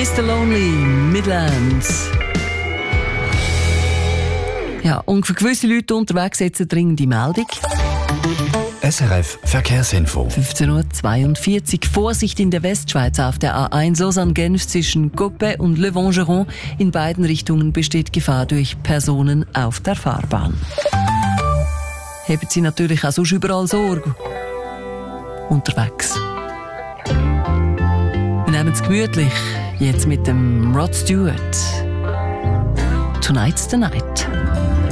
Mr. Lonely, Midlands. Ja, und für gewisse Leute unterwegs jetzt eine dringende Meldung. SRF Verkehrsinfo. 15:42 Uhr. Vorsicht in der Westschweiz auf der A1 Lausanne-Genf zwischen Coppet und Le Vengeron. In beiden Richtungen besteht Gefahr durch Personen auf der Fahrbahn. Haben Sie natürlich auch sonst überall Sorge unterwegs. Wir nehmen es gemütlich, jetzt mit dem Rod Stewart. Tonight's the Night.